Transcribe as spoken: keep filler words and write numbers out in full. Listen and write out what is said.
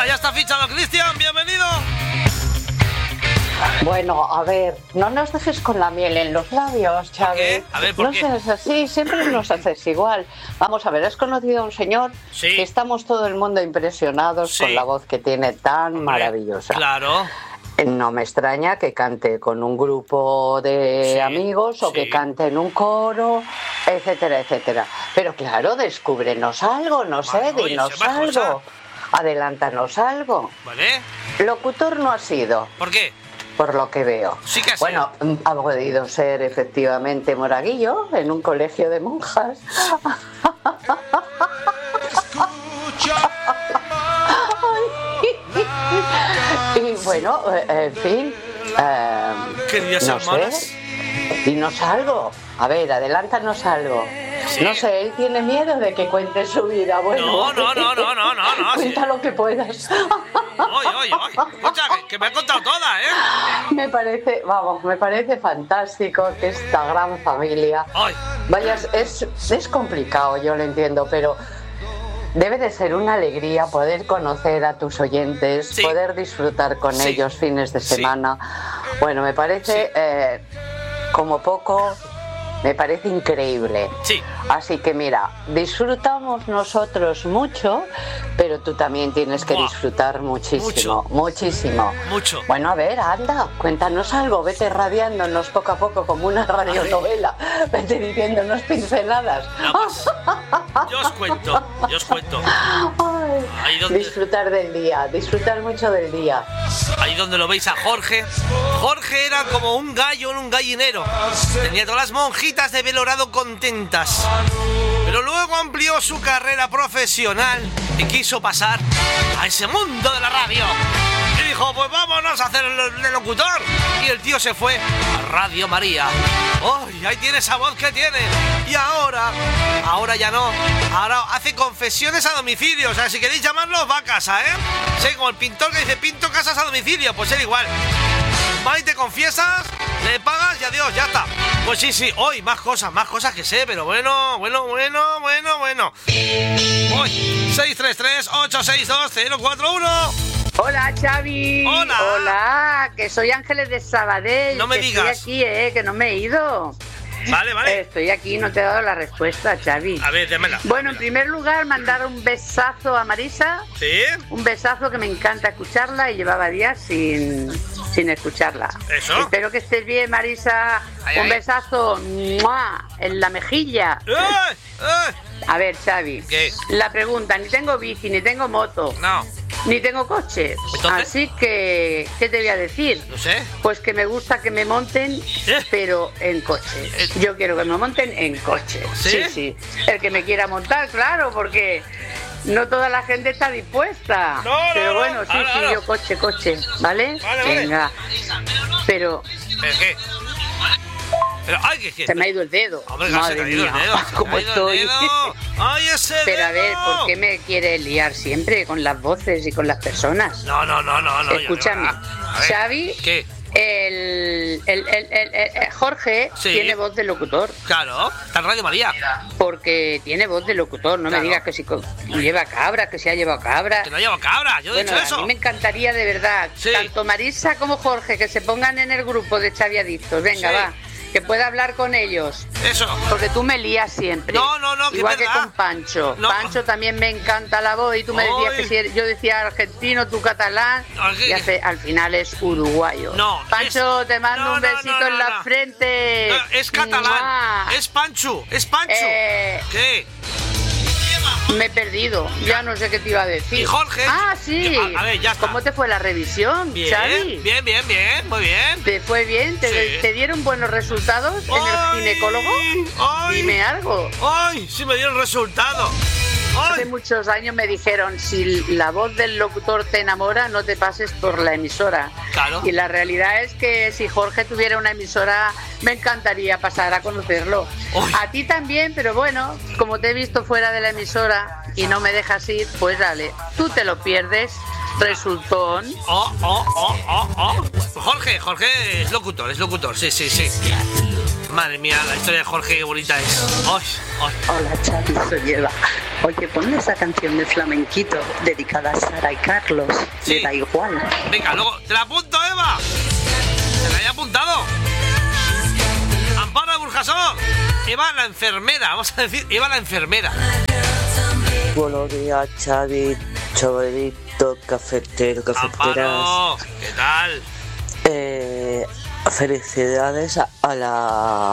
ya está fichado, Cristian, bienvenido. Bueno, a ver, no nos dejes con la miel en los labios, Xavi. ¿Por qué? A ver, ¿por no qué? seas así, siempre nos haces igual. Vamos a ver, has conocido a un señor sí. que estamos todo el mundo impresionados sí. con la voz que tiene tan Hombre, maravillosa. Claro. No me extraña que cante con un grupo de sí, amigos o sí. que cante en un coro, etcétera, etcétera. Pero claro, descúbrenos algo, no sé, bueno, dinos algo. Cosa. Adelántanos algo. ¿Vale? Locutor no ha sido. ¿Por qué? Por lo que veo. Sí que ha bueno, sido. ha podido ser efectivamente monaguillo en un colegio de monjas. Y bueno, en fin. Eh, Queridas no hermanas. sé. Dinos algo. A ver, adelántanos algo. Sí. No sé, él tiene miedo de que cuente su vida. Bueno, no, no, no, no, no, no, no. Cuenta sí. lo que puedas. Oye, oye, oye. Escucha, que, que me ha contado toda, ¿eh? Me parece, vamos, me parece fantástico que esta gran familia. Ay. Vaya, es, es complicado, yo lo entiendo, pero debe de ser una alegría poder conocer a tus oyentes, sí. poder disfrutar con sí. ellos fines de semana. Sí. Bueno, me parece sí. eh, como poco. Me parece increíble. Sí. Así que mira, disfrutamos nosotros mucho, pero tú también tienes que Buah. disfrutar muchísimo, mucho. muchísimo. Mucho. Bueno, a ver, anda, cuéntanos algo, vete radiándonos poco a poco como una radionovela, vete diciéndonos pinceladas. No, pues, yo os cuento, yo os cuento. Ay, Ahí donde... Disfrutar del día, disfrutar mucho del día. Ahí donde lo veis a Jorge. Jorge era como un gallo en un gallinero. Tenía todas las monjitas de Belorado contentas. Pero luego amplió su carrera profesional y quiso pasar a ese mundo de la radio. Y dijo, pues vámonos a hacer el locutor. Y el tío se fue a Radio María. ¡Ay! Ahí tiene esa voz que tiene. Y ahora, ahora ya no. Ahora hace confesiones a domicilio. O sea, si queréis llamarlo, va a casa, ¿eh? Sí, como el pintor que dice, pinto casas a domicilio. Pues él igual. Va y te confiesas, le pagas y adiós, ya está. Pues sí, sí, hoy más cosas, más cosas que sé, pero bueno, bueno, bueno, bueno, bueno. Hoy, seis tres tres, ocho seis dos, cero cuatro uno. Hola, Xavi. Hola. Hola, que soy Ángeles de Sabadell. No me que digas. Estoy aquí, eh, que no me he ido. Vale, vale. Estoy aquí, no te he dado la respuesta, Xavi. A ver, démela. Bueno, en primer lugar, mandar un besazo a Marisa. ¿Sí? Un besazo que me encanta escucharla y llevaba días sin, sin escucharla. ¿Eso? Espero que estés bien, Marisa. Ay, un ay. besazo ¡mua! En la mejilla. ¡Eh! ¡Eh! A ver, Xavi. ¿Qué? La pregunta, ni tengo bici, ni tengo moto. No. Ni tengo coche. ¿Entonces? Así que, ¿qué te voy a decir? No sé. Pues que me gusta que me monten, ¿Eh? pero en coche. ¿Eh? Yo quiero que me monten en coche. ¿Sí? Sí, sí. El que me quiera montar, claro, porque no toda la gente está dispuesta. No, no, pero no. bueno, sí, Ahora, sí, ahora. yo coche, coche, ¿vale? Vale, vale. Venga. Pero ¿Pero qué? Pero, ay, que, que. se me ha ido el dedo. Hombre, que se Madre te ha ido el mía, dedo. se te ¿cómo ha ido estoy? el dedo. ¡Ay, ese Pero a ver, dedo! ¿por qué me quiere liar siempre con las voces y con las personas? No, no, no, no, no. Escúchame, ya, ya. A ver, Xavi, ¿qué? el, el, el, el- el- Jorge Sí. tiene voz de locutor, Claro, está en Radio María. porque tiene voz de locutor, no Claro. me digas que si co- lleva cabra, que si ha llevado cabra. Que no llevo cabra, yo he Bueno, dicho a eso. mí me encantaría de verdad, Sí. tanto Marisa como Jorge, que se pongan en el grupo de Xavi Adictos, venga, Sí. va, que pueda hablar con ellos. Eso. Porque tú me lías siempre. No, no, no, que igual es que verdad. con Pancho. No. Pancho también me encanta la voz y tú me decías Ay. que si eres- yo decía argentino, tú catalán No, que- y hace- al final es uruguayo. No, Pancho, es- te mando no, un no, besito no, en no, la no. frente. No, es catalán. ¡Mua! Es Pancho, es Pancho. Eh, ¿Qué? Me he perdido, ya no sé qué te iba a decir. ¿Y Jorge? Ah, sí. A- a ver, ya está. ¿Cómo te fue la revisión, Bien, Xavi? bien, bien, bien, muy bien. ¿Te fue bien? ¿Te, Sí. te dieron buenos resultados en Ay, el ginecólogo? ay. Dime algo. ¡Ay! Sí me dieron resultado. Hace ¡Ay! muchos años me dijeron, si la voz del locutor te enamora, no te pases por la emisora. Claro. Y la realidad es que si Jorge tuviera una emisora, me encantaría pasar a conocerlo. Uy. A ti también, pero bueno, como te he visto fuera de la emisora y no me dejas ir, pues dale, tú te lo pierdes. Resultón. Oh, oh, oh, oh, oh. Jorge, Jorge es locutor, es locutor, sí, sí, sí. Madre mía, la historia de Jorge, qué bonita es. ¡Ay, ay! Hola, Xavi, soy Eva. Oye, ponme esa canción de flamenquito dedicada a Sara y Carlos. Sí. Me da igual. Venga, luego, te la apunto, Eva. Te la he apuntado. Amparo de Burjasot. Eva la enfermera, vamos a decir, Eva la enfermera. Buenos días, Xavi, chavalito, cafetero, cafeteras. Amparo, ¿qué tal? Eh, felicidades a la